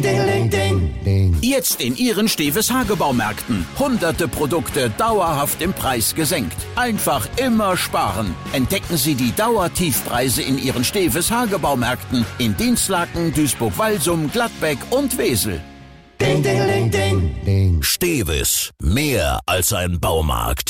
Jetzt in Ihren Steves Hagebaumärkten. Hunderte Produkte dauerhaft im Preis gesenkt. Einfach immer sparen. Entdecken Sie die Dauertiefpreise in Ihren Steves Hagebaumärkten in Dinslaken, Duisburg-Walsum, Gladbeck und Wesel. Steves, mehr als ein Baumarkt.